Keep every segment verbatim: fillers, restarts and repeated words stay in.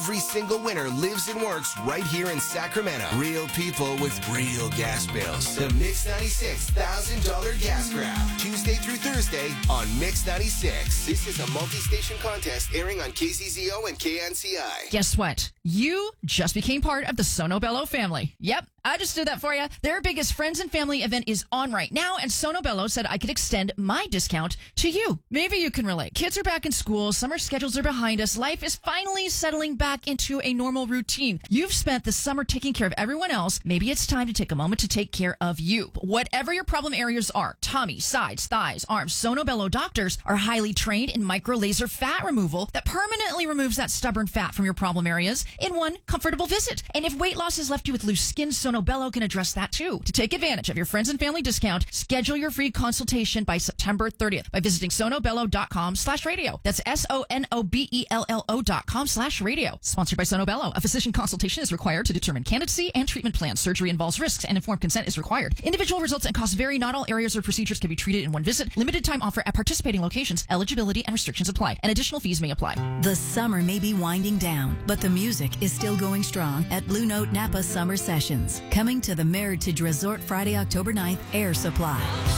Every single winner lives and works right here in Sacramento. Real people with real gas bills. The Mix ninety-six one thousand dollars Gas Grab. Tuesday through Thursday on Mix ninety-six. This is a multi-station contest airing on K C Z O and K N C I. Guess what? You just became part of the Sono Bello family. Yep, I just did that for you. Their biggest friends and family event is on right now, and Sono Bello said I could extend my discount to you. Maybe you can relate. Kids are back in school. Summer schedules are behind us. Life is finally settling back into a normal routine. You've spent the summer taking care of everyone else. Maybe it's time to take a moment to take care of you. Whatever your problem areas are, tummy, sides, thighs, arms, Sono Bello doctors are highly trained in micro laser fat removal that permanently removes that stubborn fat from your problem areas in one comfortable visit. And if weight loss has left you with loose skin, Sono Bello can address that too. To take advantage of your friends and family discount, schedule your free consultation by September thirtieth by visiting sonobello.com slash radio. That's S-O-N-O-B-E-L-L-O dot com slash radio. Sponsored by Sono Bello. A physician consultation is required to determine candidacy and treatment plans. Surgery involves risks and informed consent is required. Individual results and costs vary. Not all areas or procedures can be treated in one visit. Limited time offer at participating locations. Eligibility and restrictions apply, and additional fees may apply. The summer may be winding down, but the music is still going strong at Blue Note Napa Summer Sessions. Coming to the Meritage Resort Friday, October ninth, Air Supply.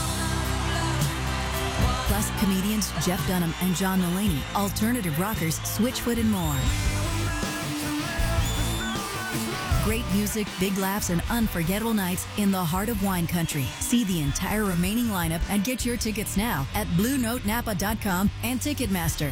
Plus, comedians Jeff Dunham and John Mulaney, alternative rockers Switchfoot, and more. Great music, big laughs, and unforgettable nights in the heart of wine country. See the entire remaining lineup and get your tickets now at blue note napa dot com and Ticketmaster.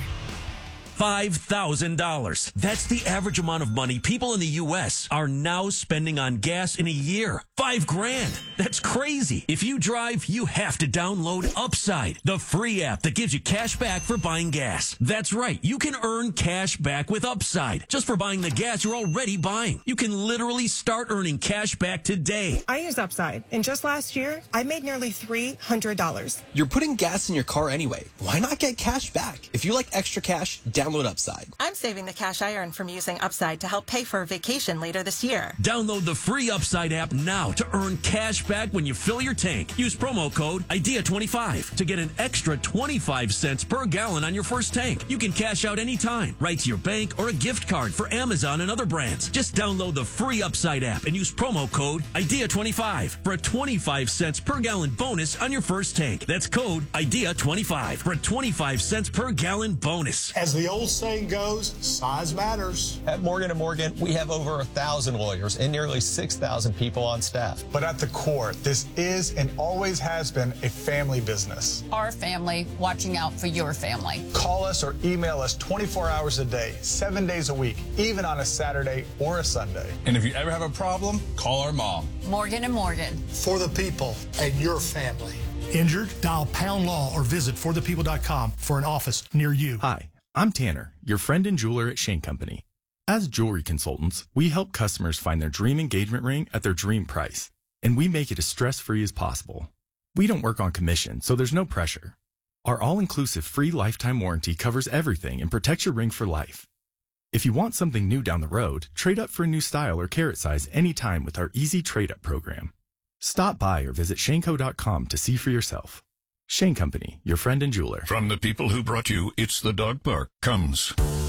five thousand dollars. That's the average amount of money people in the U S are now spending on gas in a year. Five grand. That's crazy. If you drive, you have to download Upside, the free app that gives you cash back for buying gas. That's right. You can earn cash back with Upside just for buying the gas you're already buying. You can literally start earning cash back today. I use Upside, and just last year, I made nearly three hundred dollars. You're putting gas in your car anyway. Why not get cash back? If you like extra cash, download Upside. I'm saving the cash I earn from using Upside to help pay for a vacation later this year. Download the free Upside app now to earn cash back when you fill your tank. Use promo code idea twenty-five to get an extra twenty-five cents per gallon on your first tank. You can cash out anytime, right to your bank or a gift card for Amazon and other brands. Just download the free Upside app and use promo code idea twenty-five for a twenty-five cents per gallon bonus on your first tank. That's code idea twenty-five for a twenty-five cents per gallon bonus. As the old saying goes, size matters. At Morgan and Morgan, we have over a thousand lawyers and nearly six thousand people on staff. But at the core, this is and always has been a family business. Our family watching out for your family. Call us or email us twenty-four hours a day, seven days a week, even on a Saturday or a Sunday. And if you ever have a problem, call our mom. Morgan and Morgan. For the people and your family. Injured? Dial Pound Law or visit for the people dot com for an office near you. Hi, I'm Tanner, your friend and jeweler at Shane Company. As jewelry consultants, we help customers find their dream engagement ring at their dream price, and we make it as stress-free as possible. We don't work on commission, so there's no pressure. Our all-inclusive free lifetime warranty covers everything and protects your ring for life. If you want something new down the road, trade up for a new style or carat size anytime with our easy trade-up program. Stop by or visit shaneco dot com to see for yourself. Shane Company, your friend and jeweler. From the people who brought you It's the Dog Park comes